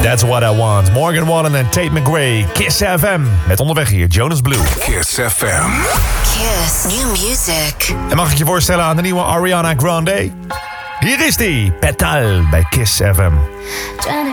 That's What I Want. Morgan Wallen en Tate McRae. Kiss FM. Met onderweg hier Jonas Blue. Kiss FM. Kiss. New music. En mag ik je voorstellen aan de nieuwe Ariana Grande? Hier is die. Petal bij Kiss FM. Trying to